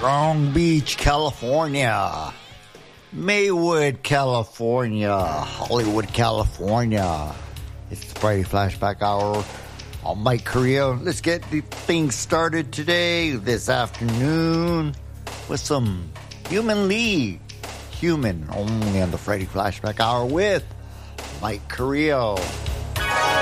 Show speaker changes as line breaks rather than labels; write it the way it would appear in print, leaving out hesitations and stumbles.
Long Beach, California, Maywood, California, Hollywood, California. It's the Friday Flashback Hour. I'm Mike Correa. Let's get the things started today, this afternoon, with some Human League. Human, only on the Friday Flashback Hour with Mike Correa.